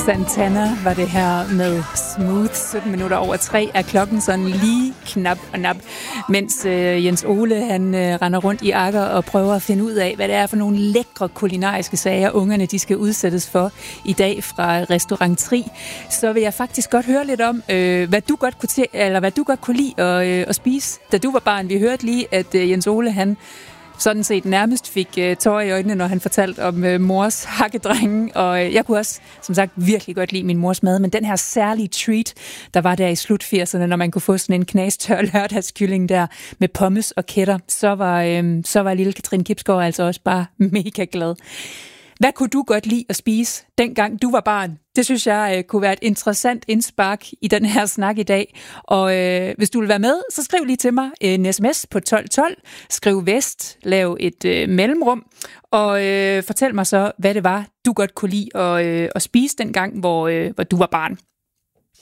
Santana var det her med Smooth. 17 minutter over 3 er klokken sådan lige knap og nap, mens Jens Ole han render rundt i Akker og prøver at finde ud af, hvad det er for nogle lækre kulinariske sager, ungerne de skal udsættes for i dag fra Restaurant Tri. Så vil jeg faktisk godt høre lidt om, hvad du godt kunne lide at spise, da du var barn. Vi hørte lige, at Jens Ole han sådan set nærmest fik tårer i øjnene, når han fortalte om mors hakkedrenge, og jeg kunne også, som sagt, virkelig godt lide min mors mad, men den her særlige treat, der var der i slut 80'erne, når man kunne få sådan en knastør lørdagskylling der med pommes og kætter, så var lille Katrine Kipsgaard altså også bare mega glad. Hvad kunne du godt lide at spise, dengang du var barn? Det synes jeg kunne være et interessant indspark i den her snak i dag. Og hvis du vil være med, så skriv lige til mig en sms på 1212. Skriv Vest, lav et mellemrum, og fortæl mig så, hvad det var, du godt kunne lide at spise dengang, hvor du var barn.